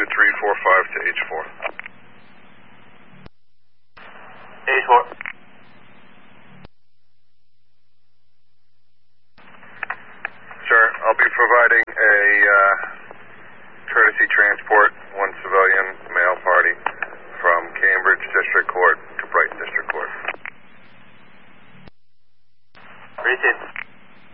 2345 to H4. H4. Sir, I'll be providing a courtesy transport, one civilian, male party.